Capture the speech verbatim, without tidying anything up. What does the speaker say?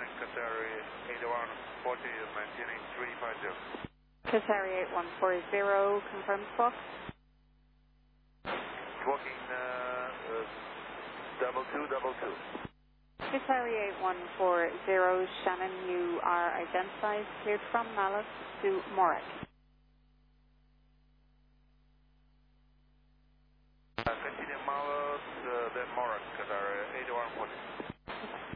Shannon, Qatari eight one forty, maintaining three five zero. Qatari eight one four zero, confirm squawk. Squawking uh, uh, double two, double two. Qatari eight one four zero, Shannon, you are identified, cleared from Malice to Morag.